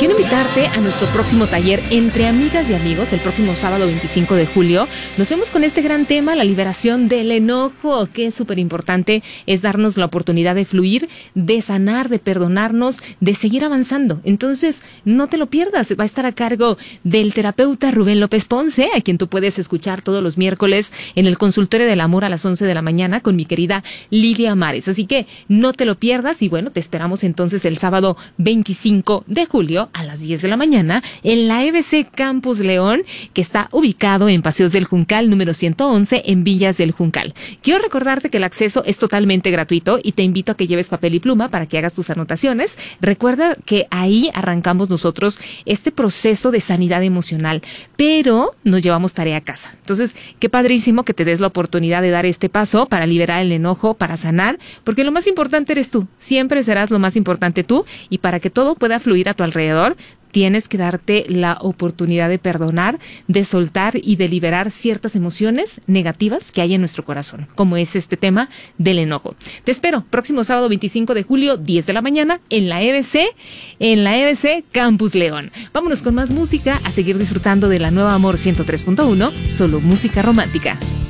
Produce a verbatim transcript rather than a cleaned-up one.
quiero invitarte a nuestro próximo taller Entre Amigas y Amigos, el próximo sábado veinticinco de julio. Nos vemos con este gran tema, la liberación del enojo, que es súper importante, es darnos la oportunidad de fluir, de sanar, de perdonarnos, de seguir avanzando. Entonces, no te lo pierdas, va a estar a cargo del terapeuta Rubén López Ponce, a quien tú puedes escuchar todos los miércoles en el Consultorio del Amor a las once de la mañana con mi querida Lilia Mares. Así que no te lo pierdas y bueno, te esperamos entonces el sábado veinticinco de julio a las diez de la mañana en la E B C Campus León, que está ubicado en Paseos del Juncal número ciento once en Villas del Juncal. Quiero recordarte que el acceso es totalmente gratuito y te invito a que lleves papel y pluma para que hagas tus anotaciones. Recuerda que ahí arrancamos nosotros este proceso de sanidad emocional, pero nos llevamos tarea a casa. Entonces, qué padrísimo que te des la oportunidad de dar este paso para liberar el enojo, para sanar, porque lo más importante eres tú. Siempre serás lo más importante tú, y para que todo pueda fluir a tu alrededor, tienes que darte la oportunidad de perdonar, de soltar y de liberar ciertas emociones negativas que hay en nuestro corazón, como es este tema del enojo. Te espero próximo sábado veinticinco de julio, diez de la mañana, en la E B C, en la E B C Campus León. Vámonos con más música, a seguir disfrutando de la nueva Amor ciento tres punto uno, solo música romántica.